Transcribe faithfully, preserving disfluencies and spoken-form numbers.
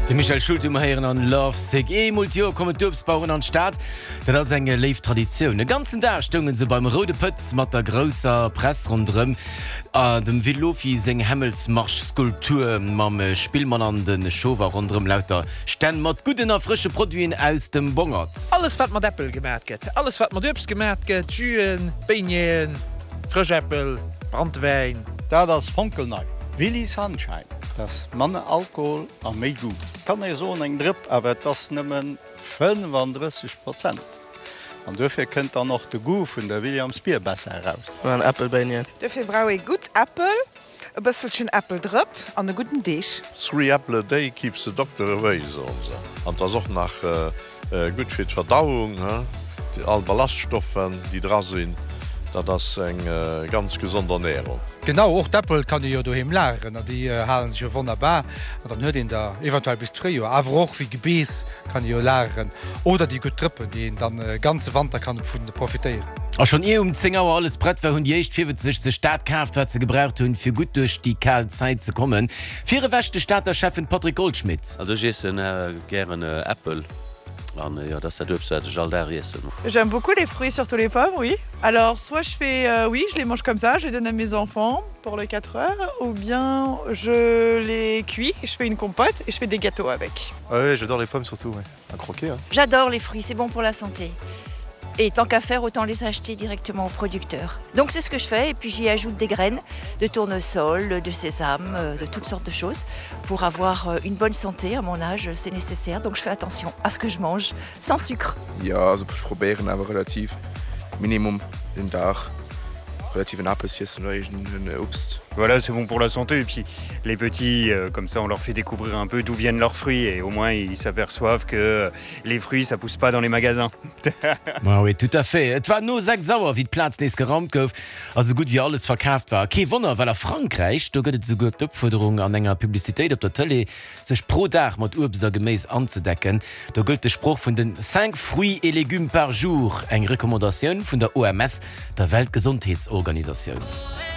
De Michael Schultumheieren an Love Sick e Multio kommen Dubsbauern an Staat, dat als enge Leif-Tradition. Den ganzen Tag stungen se beim Rode Pötz mat der grosser Press rundrem an dem Villofi seng Hemmelsmarsch-Skulptur mam Spielmann an den Shower rundrem lauter Stern mat gutener frische Produien aus dem Bongerz. Alles wat mat Äppel gemerk gët. Alles wat mat Dubs gemerk gët, Juen, Beignen, Frischäppel, Brandwein. Da das Funkelnei. Willi Sunshine. Das Manne Alkohol a méi gut. Kan e so eng Drpp, awer das nëmmen fünfunddreißig Prozent. An dofir kënnt er noch de Gu vun der Williams Bier besser heraus. An Appelbeignen. Dofir brauch e gut Apple, e bësselchen Appeldrpp an e guten Deeg. Three apple a day keeps the doctor away, so. An das auch nach äh, äh, gut fir d'Verdauung, äh? Die all Ballaststoffen, die dra sind. Dat das eng äh, ganz gesonder Ernährung. Genau och d'Apple kann jo doheem laren, die äh, halen sich wunderbar an dann hue den der eventuell bis drei Joer. Awer och wie Gebees kann jo laren oder die gut Trippe, die dann äh, ganze Wander kann vun profitieren. A schon e um zehn Uhr alles Brett war hun jecht fir sich ze Staatkaft wat ze gebraucht hun fir gut durch die kal Zeit ze kommen. Vire wächte Staaterchefin Patrick Goldschmidt. Also jessen äh, gerne äh, Apple. Ja, das J'aime beaucoup les fruits, surtout les pommes, oui. Alors, soit je fais, euh, oui, je les mange comme ça, je les donne à mes enfants pour les quatre heures, ou bien je les cuis, je fais une compote et je fais des gâteaux avec. Ah oui, j'adore les pommes surtout, ouais. À croquer. Hein. J'adore les fruits, c'est bon pour la santé. Et tant qu'à faire, autant les acheter directement au producteur. Donc c'est ce que je fais, et puis j'y ajoute des graines de tournesol, de sésame, de toutes sortes de choses. Pour avoir une bonne santé à mon âge, c'est nécessaire, donc je fais attention à ce que je mange, sans sucre. Ja, also ich probiere aber relativ Minimum den Tag. Relativ un Obst. Voilà, c'est bon pour la santé. Et puis les petits, euh, comme ça, on leur fait découvrir un peu d'où viennent leurs fruits. Et au moins, ils s'aperçoivent que les fruits, ça pousse pas dans les magasins. Ja, oui, tout à fait. Et war no sechs sauer, wie Platz nes gerammt gouf, also gut wie alles verkauft war. Ke Wonner, weil er Frankreich, da gëtt so gut d'Opforderung an enger Publizitéit op der Tele, sech pro Dach mat Obster gemäß anzudecken. Da gëlt de Spruch vun den cinq fruits et légumes par jour, eng Rekommandationun vun der O M S, der Weltgesundheitsorganisation.